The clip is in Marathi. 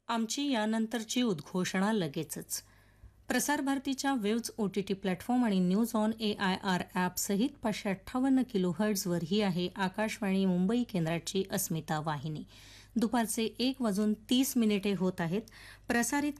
आमची यानंतरची उद्घोषणा लगेचच. प्रसारभारतीच्या वेव्ज OTT प्लॅटफॉर्म आणि न्यूज ऑन AIR ॲपसहित 558 किलोहर्ट्झवर ही आहे आकाशवाणी मुंबई केंद्राची अस्मिता वाहिनी. दुपारचे 1:30 होत आहेत. प्रसारित